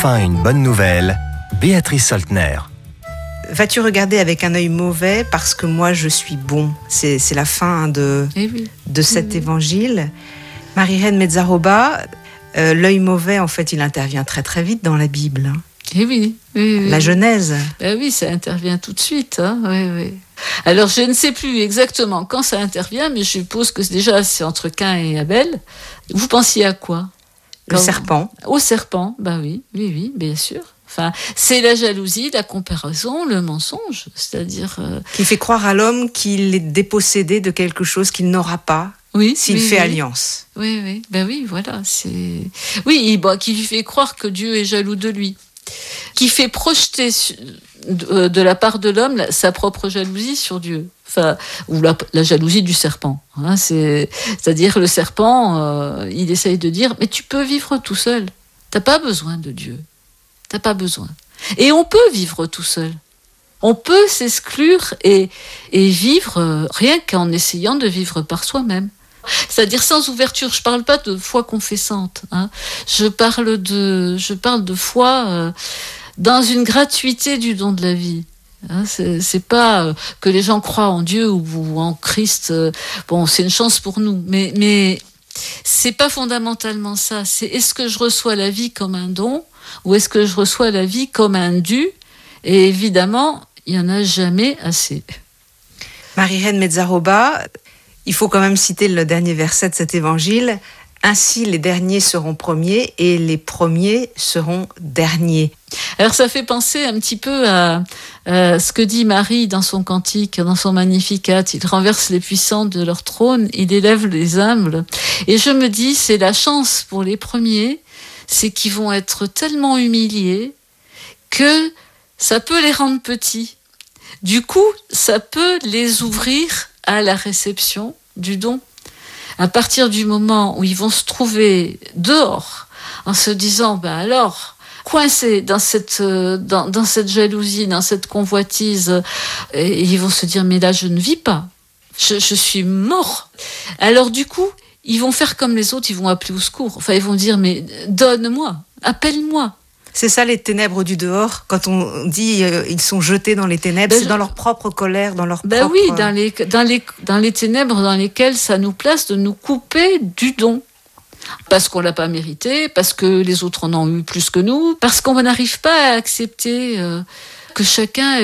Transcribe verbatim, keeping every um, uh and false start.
Enfin une bonne nouvelle, Béatrice Soltner. Vas-tu regarder avec un œil mauvais parce que moi je suis bon? C'est, c'est la fin de, Eh oui. de cet Oui, oui. évangile. Marie-Reine Mezzaroba, euh, l'œil mauvais, en fait, il intervient très très vite dans la Bible. Hein. Eh oui, oui, oui. La Genèse. Ben oui, ça intervient tout de suite. Hein. Oui, oui. Alors, je ne sais plus exactement quand ça intervient, mais je suppose que c'est déjà c'est entre Caïn et Abel. Vous pensiez à quoi? Le Quand- serpent. Au serpent, bah oui, oui, oui, bien sûr. Enfin, c'est la jalousie, la comparaison, le mensonge, c'est-à-dire. euh, Qui fait croire à l'homme qu'il est dépossédé de quelque chose qu'il n'aura pas oui, s'il oui, fait oui. alliance. Oui, oui, ben oui, voilà, c'est. Oui, il- bon, qui lui fait croire que Dieu est jaloux de lui, qui fait projeter su- de, de la part de l'homme la- sa propre jalousie sur Dieu, enfin, ou la, la jalousie du serpent. Hein, c'est, c'est-à-dire le serpent, euh, il essaye de dire, mais tu peux vivre tout seul, t'as pas besoin de Dieu, t'as pas besoin. Et on peut vivre tout seul. On peut s'exclure et, et vivre euh, rien qu'en essayant de vivre par soi-même. C'est-à-dire sans ouverture. Je parle pas de foi confessante. Hein. Je parle de, je parle de foi euh, dans une gratuité du don de la vie. Hein, c'est, c'est pas euh, que les gens croient en Dieu ou, ou en Christ. euh, bon, c'est une chance pour nous, mais mais c'est pas fondamentalement ça. C'est est-ce que je reçois la vie comme un don ou est-ce que je reçois la vie comme un dû? Et évidemment, il y en a jamais assez. Marie-Reine Mezzaroba, il faut quand même citer le dernier verset de cet évangile. Ainsi, les derniers seront premiers et les premiers seront derniers. Alors ça fait penser un petit peu à, à ce que dit Marie dans son cantique, dans son Magnificat. Il renverse les puissants de leur trône, il élève les humbles. Et je me dis, c'est la chance pour les premiers, c'est qu'ils vont être tellement humiliés que ça peut les rendre petits. Du coup, ça peut les ouvrir à la réception du don. À partir du moment où ils vont se trouver dehors, en se disant, ben alors, coincés dans cette, euh, dans, dans cette jalousie, dans cette convoitise, et ils vont se dire, mais là, je ne vis pas. Je, je suis mort. Alors du coup, ils vont faire comme les autres, ils vont appeler au secours. Enfin, ils vont dire, mais donne-moi, appelle-moi. C'est ça les ténèbres du dehors. Quand on dit euh, ils sont jetés dans les ténèbres, Ben, c'est je- dans leur propre colère, dans leur Ben propre... oui, dans les, dans, les, dans les ténèbres dans lesquelles ça nous place de nous couper du don. Parce qu'on ne l'a pas mérité, parce que les autres en ont eu plus que nous, parce qu'on n'arrive pas à accepter euh, que chacun